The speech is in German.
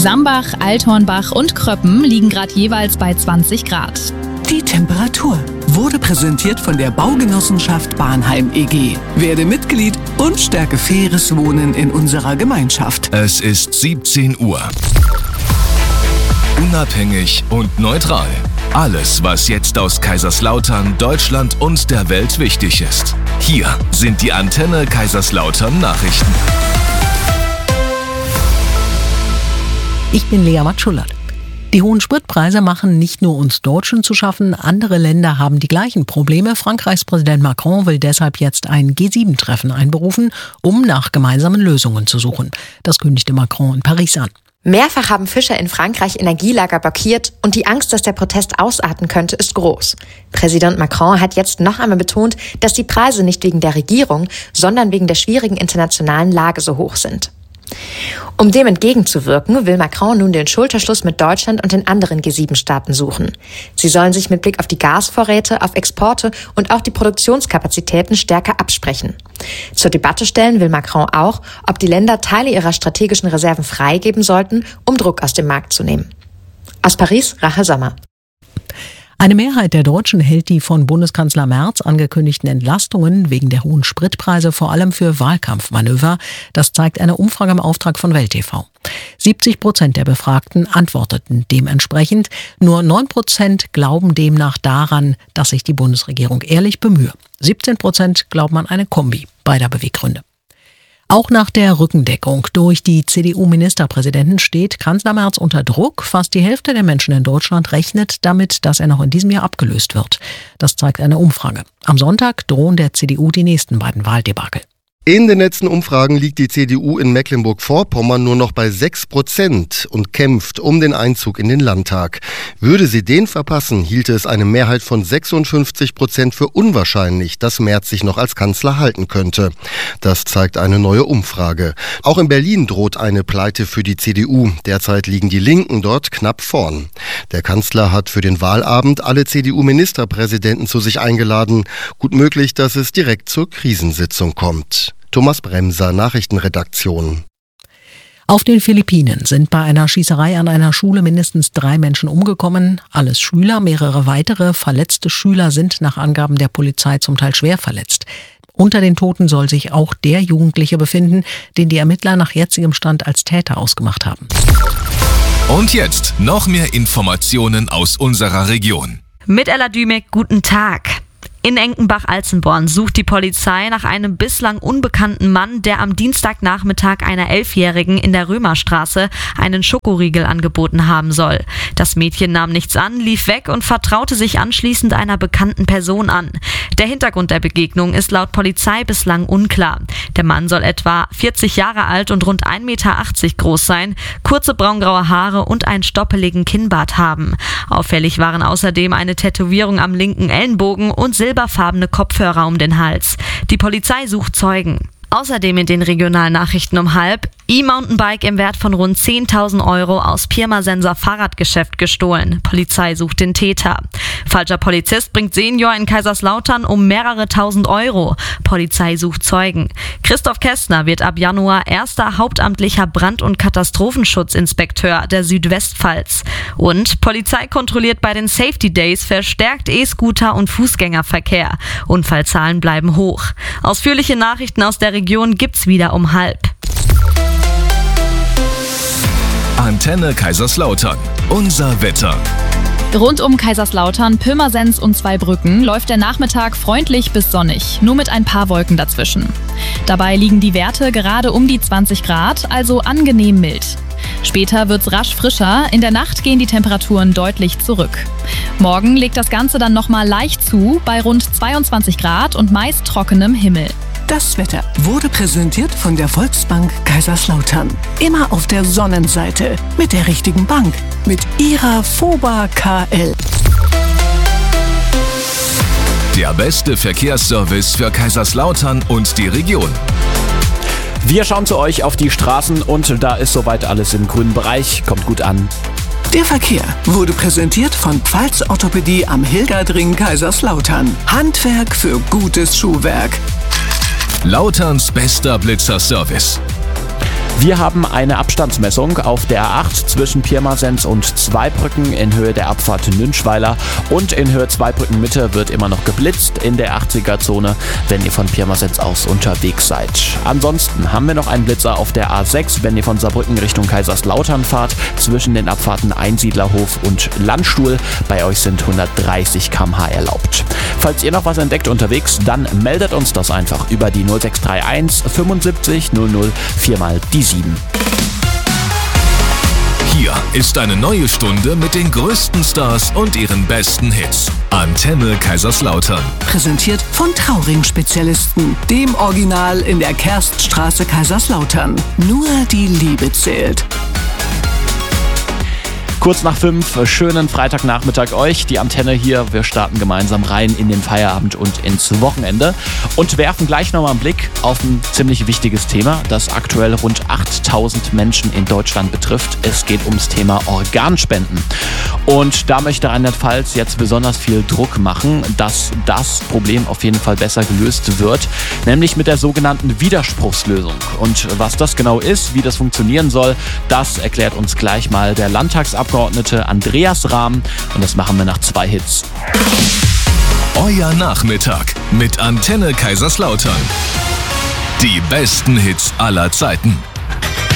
Sambach, Althornbach und Kröppen liegen gerade jeweils bei 20 Grad. Die Temperatur wurde präsentiert von der Baugenossenschaft Bahnheim e.G. Werde Mitglied und stärke faires Wohnen in unserer Gemeinschaft. Es ist 17 Uhr. Unabhängig und neutral. Alles, was jetzt aus Kaiserslautern, Deutschland und der Welt wichtig ist. Hier sind die Antenne Kaiserslautern Nachrichten. Ich bin Lea Matschulat. Die hohen Spritpreise machen nicht nur uns Deutschen zu schaffen, andere Länder haben die gleichen Probleme. Frankreichs Präsident Macron will deshalb jetzt ein G7-Treffen einberufen, um nach gemeinsamen Lösungen zu suchen. Das kündigte Macron in Paris an. Mehrfach haben Fischer in Frankreich Energielager blockiert und die Angst, dass der Protest ausarten könnte, ist groß. Präsident Macron hat jetzt noch einmal betont, dass die Preise nicht wegen der Regierung, sondern wegen der schwierigen internationalen Lage so hoch sind. Um dem entgegenzuwirken, will Macron nun den Schulterschluss mit Deutschland und den anderen G7-Staaten suchen. Sie sollen sich mit Blick auf die Gasvorräte, auf Exporte und auch die Produktionskapazitäten stärker absprechen. Zur Debatte stellen will Macron auch, ob die Länder Teile ihrer strategischen Reserven freigeben sollten, um Druck aus dem Markt zu nehmen. Aus Paris, Rahel Sommer. Eine Mehrheit der Deutschen hält die von Bundeskanzler Merz angekündigten Entlastungen wegen der hohen Spritpreise vor allem für Wahlkampfmanöver. Das zeigt eine Umfrage im Auftrag von Welt TV. 70% der Befragten antworteten dementsprechend. Nur 9% glauben demnach daran, dass sich die Bundesregierung ehrlich bemühe. 17% glauben an eine Kombi beider Beweggründe. Auch nach der Rückendeckung durch die CDU-Ministerpräsidenten steht Kanzler Merz unter Druck. Fast die Hälfte der Menschen in Deutschland rechnet damit, dass er noch in diesem Jahr abgelöst wird. Das zeigt eine Umfrage. Am Sonntag drohen der CDU die nächsten beiden Wahldebakel. In den letzten Umfragen liegt die CDU in Mecklenburg-Vorpommern nur noch bei 6% und kämpft um den Einzug in den Landtag. Würde sie den verpassen, hielte es eine Mehrheit von 56% für unwahrscheinlich, dass Merz sich noch als Kanzler halten könnte. Das zeigt eine neue Umfrage. Auch in Berlin droht eine Pleite für die CDU. Derzeit liegen die Linken dort knapp vorn. Der Kanzler hat für den Wahlabend alle CDU-Ministerpräsidenten zu sich eingeladen. Gut möglich, dass es direkt zur Krisensitzung kommt. Thomas Bremser, Nachrichtenredaktion. Auf den Philippinen sind bei einer Schießerei an einer Schule mindestens 3 Menschen umgekommen. Alles Schüler, mehrere weitere verletzte Schüler sind nach Angaben der Polizei zum Teil schwer verletzt. Unter den Toten soll sich auch der Jugendliche befinden, den die Ermittler nach jetzigem Stand als Täter ausgemacht haben. Und jetzt noch mehr Informationen aus unserer Region. Mit Ella Dümek, guten Tag. In Enkenbach-Alzenborn sucht die Polizei nach einem bislang unbekannten Mann, der am Dienstagnachmittag einer 11-Jährigen in der Römerstraße einen Schokoriegel angeboten haben soll. Das Mädchen nahm nichts an, lief weg und vertraute sich anschließend einer bekannten Person an. Der Hintergrund der Begegnung ist laut Polizei bislang unklar. Der Mann soll etwa 40 Jahre alt und rund 1,80 Meter groß sein, kurze braungraue Haare und einen stoppeligen Kinnbart haben. Auffällig waren außerdem eine Tätowierung am linken Ellenbogen und silberfarbene Kopfhörer um den Hals. Die Polizei sucht Zeugen. Außerdem in den Regionalnachrichten um 12:30 E-Mountainbike im Wert von rund 10.000 € aus Pirmasenser Fahrradgeschäft gestohlen. Polizei sucht den Täter. Falscher Polizist bringt Senior in Kaiserslautern um mehrere tausend Euro. Polizei sucht Zeugen. Christoph Kästner wird ab Januar erster hauptamtlicher Brand- und Katastrophenschutzinspekteur der Südwestpfalz. Und Polizei kontrolliert bei den Safety Days verstärkt E-Scooter und Fußgängerverkehr. Unfallzahlen bleiben hoch. Ausführliche Nachrichten aus der Region gibt's wieder um 12:30. Antenne Kaiserslautern. Unser Wetter. Rund um Kaiserslautern, Pirmasens und Zweibrücken läuft der Nachmittag freundlich bis sonnig, nur mit ein paar Wolken dazwischen. Dabei liegen die Werte gerade um die 20 Grad, also angenehm mild. Später wird's rasch frischer, in der Nacht gehen die Temperaturen deutlich zurück. Morgen legt das Ganze dann nochmal leicht zu, bei rund 22 Grad und meist trockenem Himmel. Das Wetter wurde präsentiert von der Volksbank Kaiserslautern. Immer auf der Sonnenseite mit der richtigen Bank, mit ihrer FOBA KL. Der beste Verkehrsservice für Kaiserslautern und die Region. Wir schauen zu euch auf die Straßen und da ist soweit alles im grünen Bereich. Kommt gut an. Der Verkehr wurde präsentiert von Pfalz Orthopädie am Hilgerdring Kaiserslautern. Handwerk für gutes Schuhwerk. Lauterns bester Blitzerservice. Wir haben eine Abstandsmessung auf der A8 zwischen Pirmasens und Zweibrücken in Höhe der Abfahrt Nünschweiler und in Höhe Zweibrücken Mitte wird immer noch geblitzt in der 80er-Zone, wenn ihr von Pirmasens aus unterwegs seid. Ansonsten haben wir noch einen Blitzer auf der A6, wenn ihr von Saarbrücken Richtung Kaiserslautern fahrt, zwischen den Abfahrten Einsiedlerhof und Landstuhl. Bei euch sind 130 km/h erlaubt. Falls ihr noch was entdeckt unterwegs, dann meldet uns das einfach über die 0631 75 00 4 mal die 7. Hier ist eine neue Stunde mit den größten Stars und ihren besten Hits. Antenne Kaiserslautern. Präsentiert von Trauring-Spezialisten, dem Original in der Kerststraße Kaiserslautern. Nur die Liebe zählt. Kurz nach 5, schönen Freitagnachmittag euch. Die Antenne hier, wir starten gemeinsam rein in den Feierabend und ins Wochenende und werfen gleich nochmal einen Blick auf ein ziemlich wichtiges Thema, das aktuell rund 8000 Menschen in Deutschland betrifft. Es geht ums Thema Organspenden. Und da möchte Rheinland-Pfalz jetzt besonders viel Druck machen, dass das Problem auf jeden Fall besser gelöst wird, nämlich mit der sogenannten Widerspruchslösung. Und was das genau ist, wie das funktionieren soll, das erklärt uns gleich mal der Landtagsabgeordnete Andreas Rahm und das machen wir nach 2 Hits. Euer Nachmittag mit Antenne Kaiserslautern. Die besten Hits aller Zeiten.